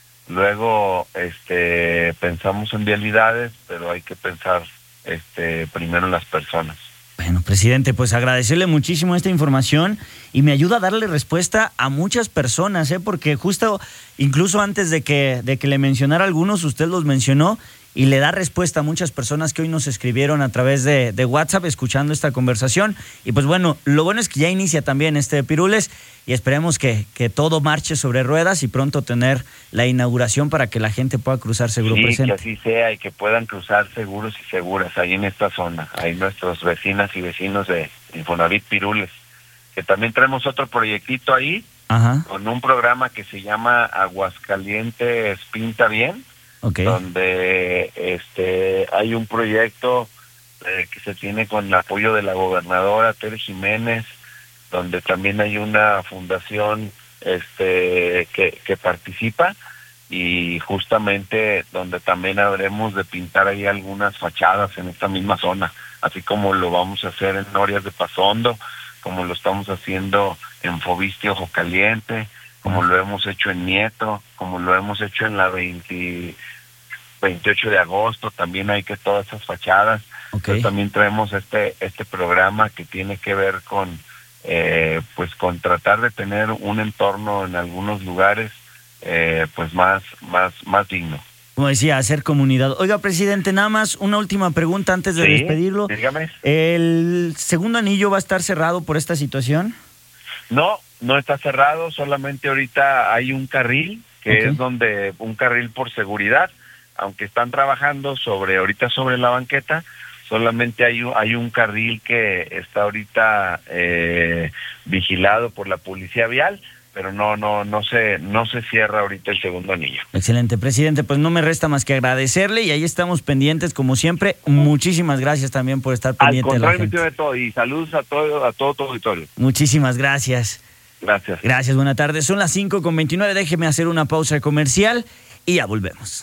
[SPEAKER 22] luego este pensamos en vialidades, pero hay que pensar este primero en las personas.
[SPEAKER 1] Bueno, presidente, pues agradecerle muchísimo esta información y me ayuda a darle respuesta a muchas personas, ¿eh? Porque justo, incluso antes de que, de que le mencionara algunos, usted los mencionó y le da respuesta a muchas personas que hoy nos escribieron a través de, de WhatsApp escuchando esta conversación. Y pues bueno, lo bueno es que ya inicia también este Pirules y esperemos que, que todo marche sobre ruedas y pronto tener la inauguración para que la gente pueda cruzar seguro,
[SPEAKER 22] sí,
[SPEAKER 1] presidente.
[SPEAKER 22] Que así sea y que puedan cruzar seguros y seguras ahí en esta zona. Ahí nuestros vecinas y vecinos de Infonavit Pirules, que también traemos otro proyectito ahí.
[SPEAKER 1] Ajá.
[SPEAKER 22] Con un programa que se llama Aguascalientes Pinta Bien.
[SPEAKER 1] Okay.
[SPEAKER 22] Donde este hay un proyecto eh, que se tiene con el apoyo de la gobernadora Tere Jiménez, donde también hay una fundación este que, que participa y justamente donde también habremos de pintar ahí algunas fachadas en esta misma zona, así como lo vamos a hacer en Norias de Pasondo, como lo estamos haciendo en Fobiste Ojo Caliente, como lo hemos hecho en Nieto, como lo hemos hecho en la veinte, veintiocho de agosto, también hay que todas esas fachadas.
[SPEAKER 1] Okay.
[SPEAKER 22] También traemos este este programa que tiene que ver con eh, pues con tratar de tener un entorno en algunos lugares eh, pues más más más digno.
[SPEAKER 1] Como decía, hacer comunidad. Oiga, presidente, nada más una última pregunta antes de
[SPEAKER 22] sí,
[SPEAKER 1] despedirlo.
[SPEAKER 22] Dígame.
[SPEAKER 1] ¿El segundo anillo va a estar cerrado por esta situación?
[SPEAKER 22] No, no está cerrado, solamente ahorita hay un carril, que okay. es donde, un carril por seguridad, aunque están trabajando sobre, ahorita sobre la banqueta, solamente hay un, hay un carril que está ahorita eh, vigilado por la policía vial, pero no, no, no se, no se cierra ahorita el segundo anillo.
[SPEAKER 1] Excelente, presidente, pues no me resta más que agradecerle y ahí estamos pendientes como siempre. Muchísimas gracias también por estar pendiente.
[SPEAKER 22] Al contrario,
[SPEAKER 1] de la gente.
[SPEAKER 22] De todo, y saludos a todo, a todo tu auditorio.
[SPEAKER 1] Muchísimas gracias.
[SPEAKER 22] Gracias.
[SPEAKER 1] Gracias, buenas tardes. Son las cinco con veintinueve, déjeme hacer una pausa comercial y ya volvemos.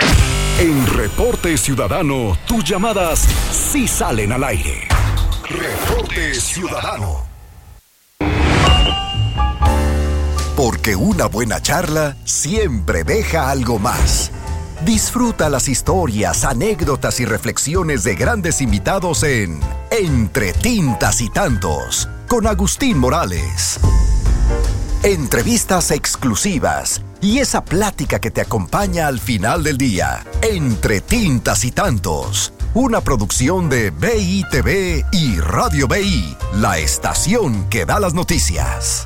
[SPEAKER 5] En Reporte Ciudadano, tus llamadas sí salen al aire. Reporte Ciudadano. Porque una buena charla siempre deja algo más. Disfruta las historias, anécdotas y reflexiones de grandes invitados en Entre Tintas y Tantos, con Agustín Morales. Entrevistas exclusivas y esa plática que te acompaña al final del día. Entre Tintas y Tantos, una producción de B I T V y Radio B I, la estación que da las noticias.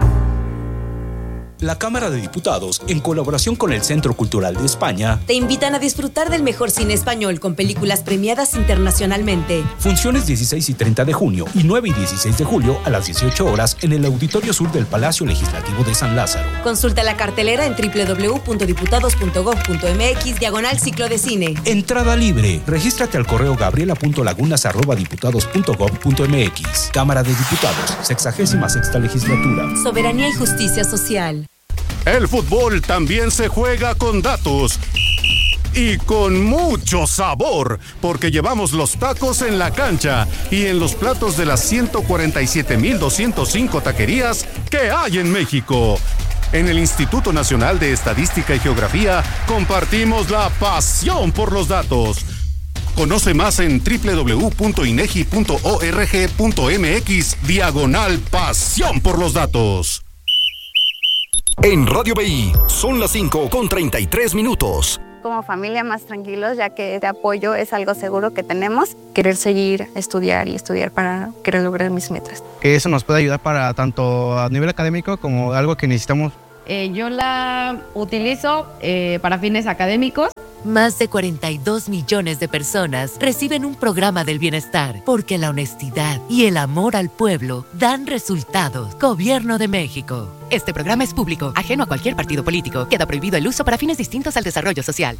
[SPEAKER 7] La Cámara de Diputados, en colaboración con el Centro Cultural de España,
[SPEAKER 9] te invitan a disfrutar del mejor cine español con películas premiadas internacionalmente.
[SPEAKER 7] Funciones dieciséis y treinta de junio y nueve y dieciséis de julio a las dieciocho horas en el Auditorio Sur del Palacio Legislativo de San Lázaro.
[SPEAKER 9] Consulta la cartelera en doble u doble u doble u punto diputados punto gob punto eme equis diagonal ciclo de cine.
[SPEAKER 7] Entrada libre. Regístrate al correo gabriela punto lagunas arroba diputados punto gob punto eme equis. Cámara de Diputados, sexagésima sexta legislatura.
[SPEAKER 9] Soberanía y justicia social.
[SPEAKER 23] El fútbol también se juega con datos y con mucho sabor, porque llevamos los tacos en la cancha y en los platos de las ciento cuarenta y siete mil doscientos cinco taquerías que hay en México. En el Instituto Nacional de Estadística y Geografía compartimos la pasión por los datos. Conoce más en doble u doble u doble u punto inegi punto org punto mx diagonal pasión por los datos.
[SPEAKER 5] En Radio B I son las cinco con treinta y tres minutos.
[SPEAKER 10] Como familia más tranquilos, ya que este apoyo es algo seguro que tenemos. Querer seguir, estudiar y estudiar para querer lograr mis metas.
[SPEAKER 11] Que eso nos puede ayudar para tanto a nivel académico como algo que necesitamos.
[SPEAKER 12] Eh, yo la utilizo eh, para fines académicos.
[SPEAKER 24] Más de cuarenta y dos millones de personas reciben un programa del bienestar porque la honestidad y el amor al pueblo dan resultados. Gobierno de México. Este programa es público, ajeno a cualquier partido político. Queda prohibido el uso para fines distintos al desarrollo social.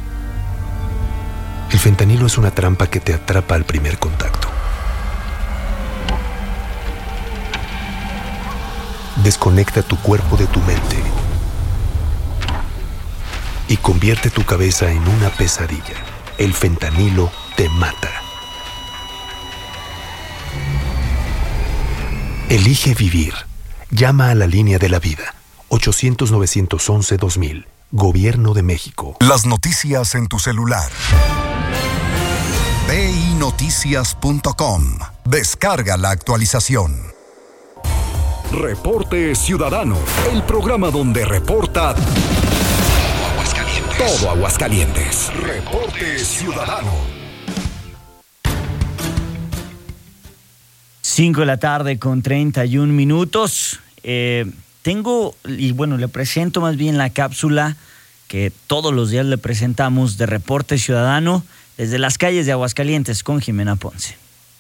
[SPEAKER 25] El fentanilo es una trampa que te atrapa al primer contacto. Desconecta tu cuerpo de tu mente y convierte tu cabeza en una pesadilla. El fentanilo te mata. Elige vivir. Llama a la línea de la vida. ochocientos, novecientos once, dos mil. Gobierno de México.
[SPEAKER 5] Las noticias en tu celular. B I noticias punto com. Descarga la actualización. Reporte Ciudadano, el programa donde reporta todo Aguascalientes. Reporte Ciudadano.
[SPEAKER 1] cinco de la tarde con treinta y un minutos. Eh, tengo, y bueno, le presento más bien la cápsula que todos los días le presentamos de Reporte Ciudadano desde las calles de Aguascalientes con Jimena Ponce.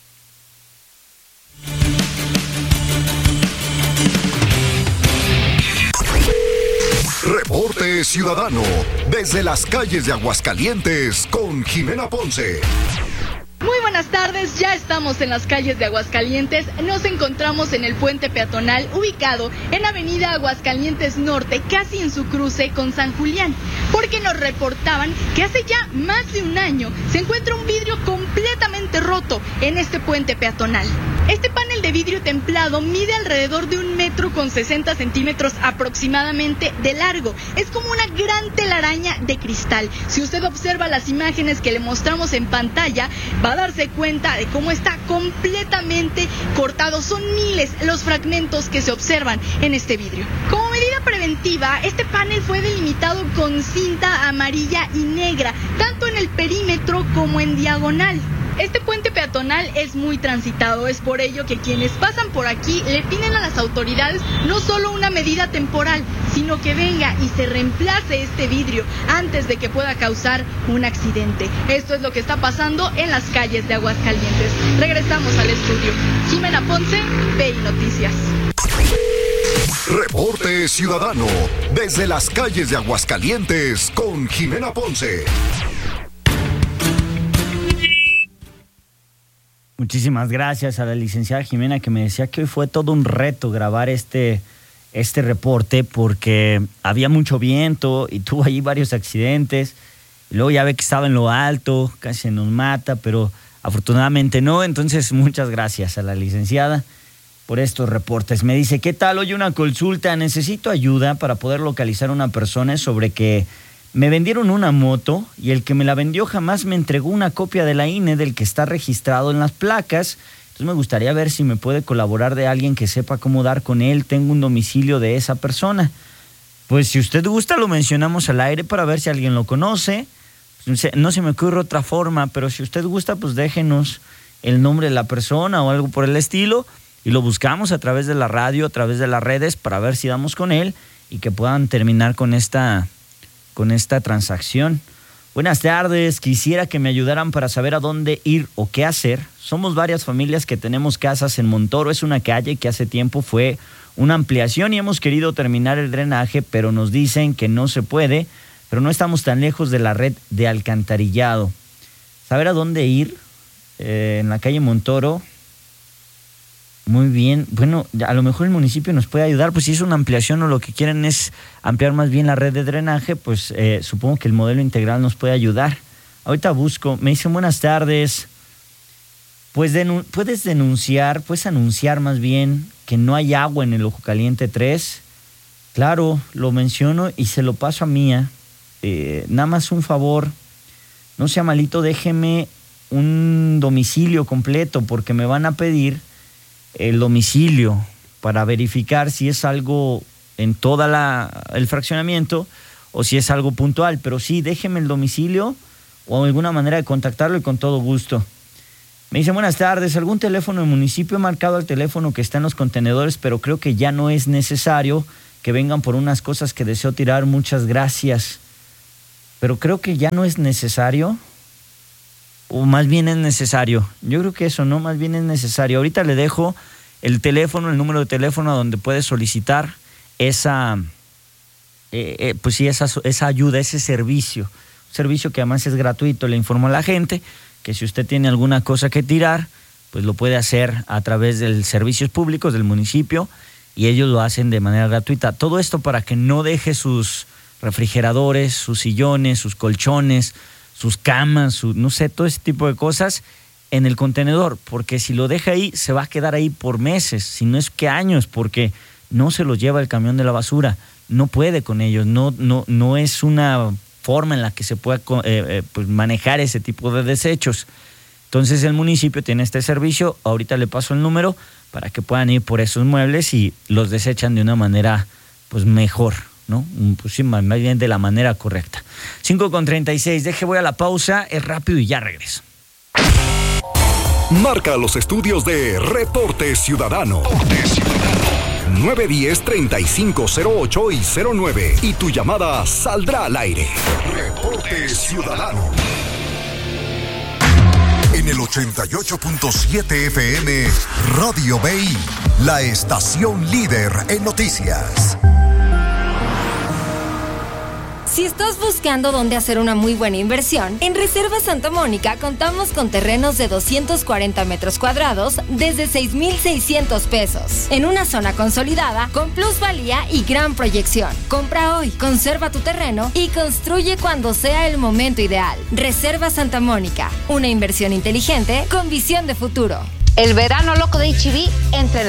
[SPEAKER 5] Reporte Ciudadano desde las calles de Aguascalientes con Jimena Ponce.
[SPEAKER 26] Muy buenas tardes, ya estamos en las calles de Aguascalientes. Nos encontramos en el puente peatonal ubicado en Avenida Aguascalientes Norte, casi en su cruce con San Julián, porque nos reportaban que hace ya más de un año se encuentra un vidrio completamente roto en este puente peatonal. Este panel de vidrio templado mide alrededor de un metro con sesenta centímetros aproximadamente de largo. Es como una gran telaraña de cristal. Si usted observa las imágenes que le mostramos en pantalla, va a darse cuenta de cómo está completamente cortado. Son miles los fragmentos que se observan en este vidrio. Como medida preventiva, este panel fue delimitado con cinta amarilla y negra, tanto en el perímetro como en diagonal. Este puente peatonal es muy transitado, es por ello que quienes pasan por aquí le piden a las autoridades no solo una medida temporal, sino que venga y se reemplace este vidrio antes de que pueda causar un accidente. Esto es lo que está pasando en las calles de Aguascalientes. Regresamos al estudio. Jimena Ponce, B I Noticias.
[SPEAKER 5] Reporte Ciudadano desde las calles de Aguascalientes con Jimena Ponce.
[SPEAKER 1] Muchísimas gracias a la licenciada Jimena, que me decía que hoy fue todo un reto grabar este, este reporte porque había mucho viento y tuvo ahí varios accidentes. Y luego ya ve que estaba en lo alto, casi nos mata, pero afortunadamente no. Entonces, muchas gracias a la licenciada por estos reportes. Me dice, ¿qué tal? Hoy una consulta. Necesito ayuda para poder localizar a una persona sobre que me vendieron una moto y el que me la vendió jamás me entregó una copia de la I N E del que está registrado en las placas. Entonces me gustaría ver si me puede colaborar de alguien que sepa cómo dar con él. Tengo un domicilio de esa persona. Pues si usted gusta lo mencionamos al aire para ver si alguien lo conoce. No se me ocurre otra forma, pero si usted gusta, pues déjenos el nombre de la persona o algo por el estilo y lo buscamos a través de la radio, a través de las redes para ver si damos con él y que puedan terminar con esta... con esta transacción. Buenas tardes, quisiera que me ayudaran para saber a dónde ir o qué hacer. Somos varias familias que tenemos casas en Montoro, es una calle que hace tiempo fue una ampliación y hemos querido terminar el drenaje, pero nos dicen que no se puede, pero no estamos tan lejos de la red de alcantarillado. ¿Saber a dónde ir? Eh, en la calle Montoro. Muy bien, bueno, a lo mejor el municipio nos puede ayudar, pues si es una ampliación o lo que quieren es ampliar más bien la red de drenaje, pues eh, supongo que el modelo integral nos puede ayudar. Ahorita busco, me dicen buenas tardes, pues denun- puedes denunciar, puedes anunciar más bien que no hay agua en el Ojo Caliente tres. Claro, lo menciono y se lo paso a Mía. Eh, nada más un favor, no sea malito, déjeme un domicilio completo, porque me van a pedir el domicilio para verificar si es algo en toda la el fraccionamiento o si es algo puntual. Pero sí, déjeme el domicilio o alguna manera de contactarlo y con todo gusto. Me dice, buenas tardes, ¿algún teléfono del municipio? He marcado el teléfono que está en los contenedores, pero creo que ya no es necesario que vengan por unas cosas que deseo tirar. Muchas gracias. Pero creo que ya no es necesario, o más bien es necesario. Yo creo que eso, ¿no? Más bien es necesario. Ahorita le dejo el teléfono, el número de teléfono donde puede solicitar esa, eh, eh, pues sí, esa, esa ayuda, ese servicio. Un servicio que además es gratuito. Le informo a la gente que si usted tiene alguna cosa que tirar, pues lo puede hacer a través de los servicios públicos del municipio y ellos lo hacen de manera gratuita. Todo esto para que no deje sus refrigeradores, sus sillones, sus colchones, sus camas, su, no sé, todo ese tipo de cosas en el contenedor, porque si lo deja ahí, se va a quedar ahí por meses, si no es que años, porque no se los lleva el camión de la basura, no puede con ellos, no, no, no es una forma en la que se pueda eh, eh, pues manejar ese tipo de desechos. Entonces el municipio tiene este servicio, ahorita le paso el número para que puedan ir por esos muebles y los desechan de una manera pues mejor, ¿no? Pues sí, más bien de la manera correcta. cinco con treinta y seis, deje, voy a la pausa, es rápido y ya regreso.
[SPEAKER 5] Marca los estudios de Reporte Ciudadano. nueve uno cero, treinta y cinco cero ocho y cero nueve y tu llamada saldrá al aire. Reporte Ciudadano. En el ochenta y ocho punto siete F M, Radio B I, la estación líder en noticias.
[SPEAKER 8] Si estás buscando dónde hacer una muy buena inversión, en Reserva Santa Mónica contamos con terrenos de doscientos cuarenta metros cuadrados desde seis mil seiscientos pesos, en una zona consolidada con plusvalía y gran proyección. Compra hoy, conserva tu terreno y construye cuando sea el momento ideal. Reserva Santa Mónica, una inversión inteligente con visión de futuro.
[SPEAKER 13] El verano loco de H E B entra en